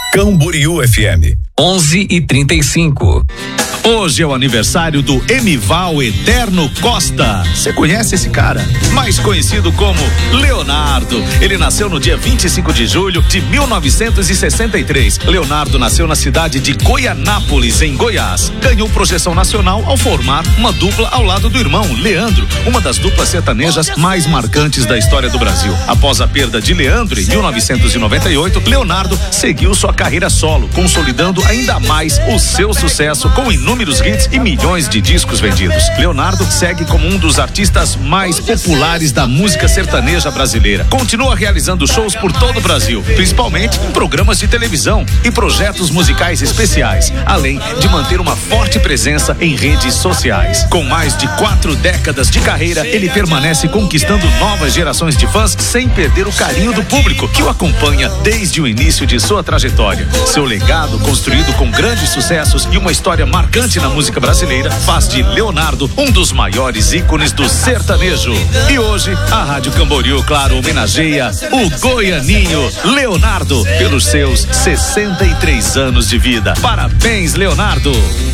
Camboriú FM 11h35. Hoje é o aniversário do Emival Eterno Costa. Você conhece esse cara? Mais conhecido como Leonardo. Ele nasceu no dia 25 de julho de 1963. Leonardo nasceu na cidade de Goianápolis, em Goiás. Ganhou projeção nacional ao formar uma dupla ao lado do irmão, Leandro, uma das duplas sertanejas mais marcantes da história do Brasil. Após a perda de Leandro, em 1998, Leonardo seguiu sua carreira solo, consolidando ainda mais o seu sucesso com inúmeros hits e milhões de discos vendidos. Leonardo segue como um dos artistas mais populares da música sertaneja brasileira. Continua realizando shows por todo o Brasil, principalmente em programas de televisão e projetos musicais especiais, além de manter uma forte presença em redes sociais. Com mais de 4 décadas de carreira, ele permanece conquistando novas gerações de fãs sem perder o carinho do público que o acompanha desde o início de sua trajetória. Seu legado, construído com grandes sucessos e uma história marcante na música brasileira, faz de Leonardo um dos maiores ícones do sertanejo. E hoje, a Rádio Camboriú, claro, homenageia o goianinho Leonardo pelos seus 63 anos de vida. Parabéns, Leonardo!